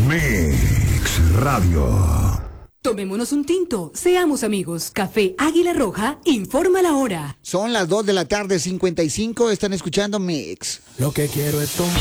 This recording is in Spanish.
Mix Radio. Tomémonos un tinto, seamos amigos. Café Águila Roja informa la hora. Son las 2 de la tarde, 55. Están escuchando Mix. Lo que quiero es tomar.